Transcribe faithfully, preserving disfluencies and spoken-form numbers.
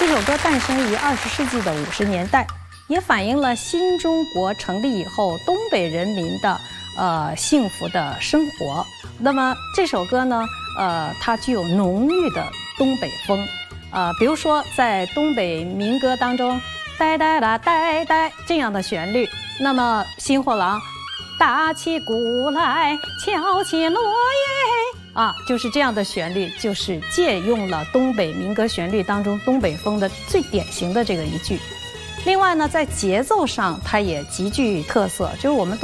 首歌诞生于二十世纪的五十年代，也反映了新中国成立以后东北人民的呃幸福的生活。那么这首歌呢，呃，它具有浓郁的东北风，呃，比如说在东北民歌当中，呆呆啦呆呆这样的旋律，那么新货郎打起鼓来，敲起锣耶。啊，就是这样的旋律，就是借用了东北民歌旋律当中东北风的最典型的这个一句。另外呢，在节奏上它也极具特色，就是我们